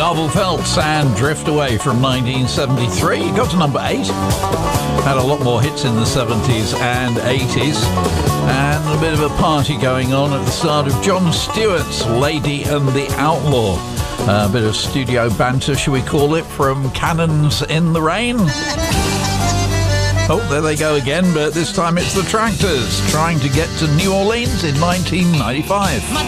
Marvel Phelps and Drift Away from 1973. It got to number 8. Had a lot more hits in the 70s and 80s. And a bit of a party going on at the start of Jon Stewart's Lady and the Outlaw. A bit of studio banter, shall we call it, from Cannons in the Rain. Oh, there they go again, but this time it's the Tractors trying to get to New Orleans in 1995.